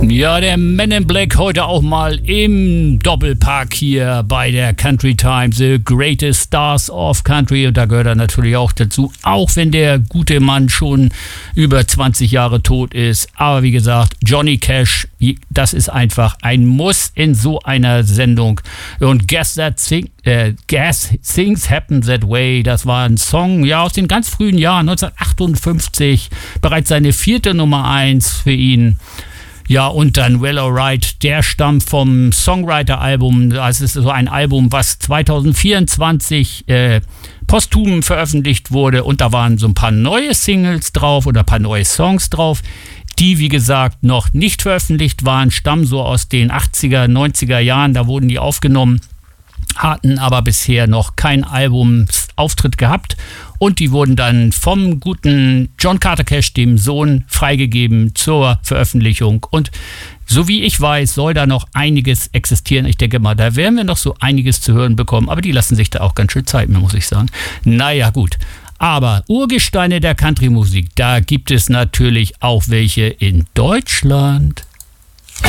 Ja, der Men in Black heute auch mal im Doppelpack hier bei der Country Time, The Greatest Stars of Country. Und da gehört er natürlich auch dazu, auch wenn der gute Mann schon über 20 Jahre tot ist. Aber wie gesagt, Johnny Cash, das ist einfach ein Muss in so einer Sendung. Und Guess Things Happen That Way, das war ein Song ja aus den ganz frühen Jahren, 1958, bereits seine 4. Nummer 1 für ihn. Ja, und dann Well Alright, der stammt vom Songwriter-Album. Das ist so ein Album, was 2024 posthum veröffentlicht wurde. Und da waren so ein paar neue Singles drauf oder ein paar neue Songs drauf, die, wie gesagt, noch nicht veröffentlicht waren, stammen so aus den 80er, 90er Jahren. Da wurden die aufgenommen, hatten aber bisher noch keinen Albumsauftritt gehabt. Und die wurden dann vom guten John Carter Cash, dem Sohn, freigegeben zur Veröffentlichung. Und so wie ich weiß, soll da noch einiges existieren. Ich denke mal, da werden wir noch so einiges zu hören bekommen. Aber die lassen sich da auch ganz schön Zeit, muss ich sagen. Naja, gut. Aber Urgesteine der Country-Musik, da gibt es natürlich auch welche in Deutschland.